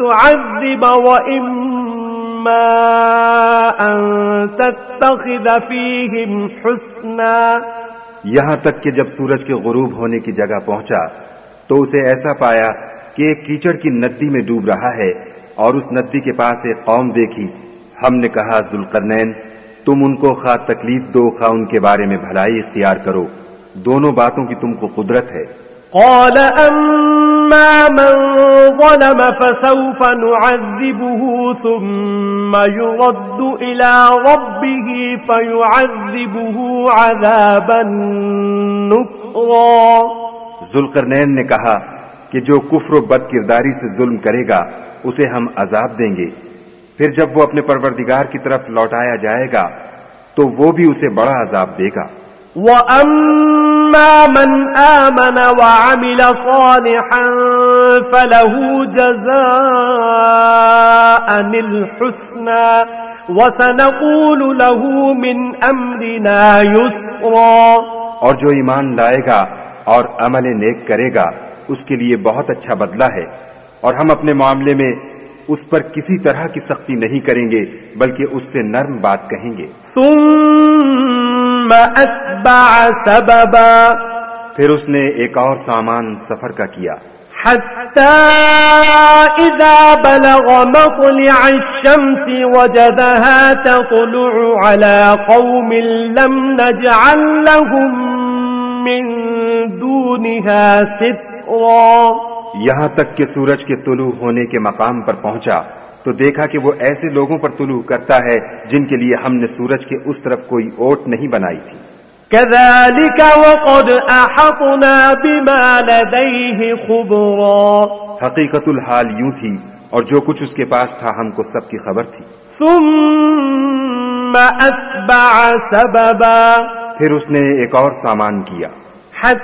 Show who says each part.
Speaker 1: تعذب وإما أن تتخذ فيهم حسنا.
Speaker 2: یہاں تک کہ جب سورج کے غروب ہونے کی جگہ پہنچا تو اسے ایسا پایا کہ ایک کیچڑ کی ندی میں ڈوب رہا ہے اور اس ندی کے پاس ایک قوم دیکھی. ہم نے کہا ذوالقرنین تم ان کو خواہ تکلیف دو خواہ ان کے بارے میں بھلائی اختیار کرو، دونوں باتوں کی تم کو قدرت ہے.
Speaker 1: قال اما من ظلم فسوف نعذبه ثم يرد الى ربه فيعذبه عذابا نكرا.
Speaker 2: ذوالقرنین نے کہا کہ جو کفر و بد کرداری سے ظلم کرے گا اسے ہم عذاب دیں گے، پھر جب وہ اپنے پروردگار کی طرف لوٹایا جائے گا تو وہ بھی اسے بڑا عذاب دے گا.
Speaker 1: وَأَمَّا مَنْ آمَنَ وَعَمِلَ صَالِحًا فَلَهُ جَزَاءً الْحُسْنَى وَسَنَقُولُ لَهُ مِنْ أَمْرِنَا يُسْرًا.
Speaker 2: اور جو ایمان لائے گا اور عمل نیک کرے گا اس کے لیے بہت اچھا بدلہ ہے، اور ہم اپنے معاملے میں اس پر کسی طرح کی سختی نہیں کریں گے بلکہ اس سے نرم بات کہیں گے.
Speaker 1: ثم اتبع سببا.
Speaker 2: پھر اس نے ایک اور سامان سفر کا کیا.
Speaker 1: حتى اذا بلغ مطلع الشمس وجدها تطلع على قوم لم نجعل لهم من دونها سترا.
Speaker 2: یہاں تک کہ سورج کے طلوع ہونے کے مقام پر پہنچا تو دیکھا کہ وہ ایسے لوگوں پر طلوع کرتا ہے جن کے لیے ہم نے سورج کے اس طرف کوئی اوٹ نہیں بنائی تھی.
Speaker 1: كذلك وقد احطنا بما لديه خبرا.
Speaker 2: حقیقت الحال یوں تھی اور جو کچھ اس کے پاس تھا ہم کو سب کی خبر تھی.
Speaker 1: ثم اتبع سببا.
Speaker 2: پھر اس نے ایک اور سامان کیا.